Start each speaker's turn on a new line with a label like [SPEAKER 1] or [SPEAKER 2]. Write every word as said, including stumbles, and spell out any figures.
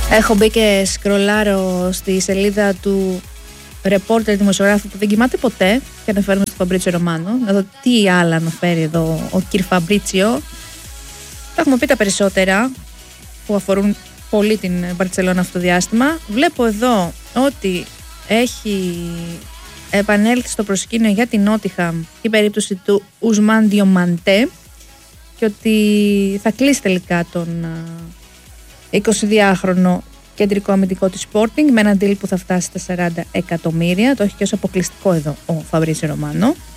[SPEAKER 1] Έχω μπει και σκρολάρω στη σελίδα του ρεπόρτερ δημοσιογράφου που δεν κοιμάται ποτέ και αναφέρουμε στο Φαμπρίτσιο Ρωμάνο. Να δω τι άλλα αναφέρει εδώ ο κ. Φαμπρίτσιο. Θα έχουμε πει τα περισσότερα που αφορούν πολύ την Μπαρτσελόνα αυτό το διάστημα. Βλέπω εδώ ότι έχει επανέλθει στο προσκήνιο για την Νότιχαμ η περίπτωση του Ουσμάν Διομαντέ και ότι θα κλείσει τελικά τον εικοσιδυάχρονο κεντρικό αμυντικό της Sporting με ένα deal που θα φτάσει στα σαράντα εκατομμύρια. Το έχει και ως αποκλειστικό εδώ ο Φαμπρίτσιο Ρωμάνο.